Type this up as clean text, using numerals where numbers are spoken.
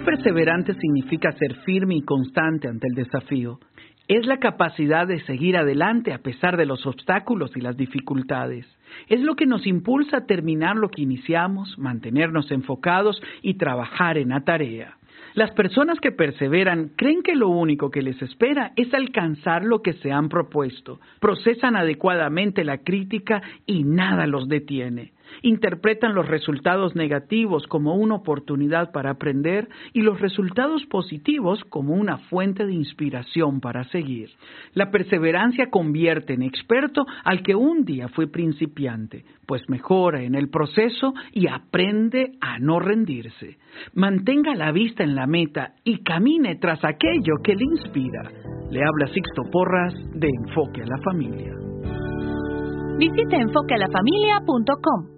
perseverante significa ser firme y constante ante el desafío. Es la capacidad de seguir adelante a pesar de los obstáculos y las dificultades. Es lo que nos impulsa a terminar lo que iniciamos, mantenernos enfocados y trabajar en la tarea. Las personas que perseveran creen que lo único que les espera es alcanzar lo que se han propuesto. Procesan adecuadamente la crítica y nada los detiene. Interpretan los resultados negativos como una oportunidad para aprender y los resultados positivos como una fuente de inspiración para seguir. La perseverancia convierte en experto al que un día fue principiante, pues mejora en el proceso y aprende a no rendirse. Mantenga la vista en la meta y camine tras aquello que le inspira. Le habla Sixto Porras de Enfoque a la Familia. Visite enfoquealafamilia.com.